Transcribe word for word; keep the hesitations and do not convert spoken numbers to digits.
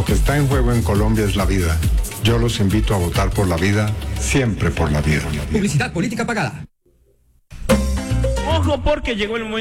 que está en juego en Colombia es la vida. Yo los invito a votar por la vida, siempre por la vida. Publicidad política pagada. Ojo, porque llegó el momento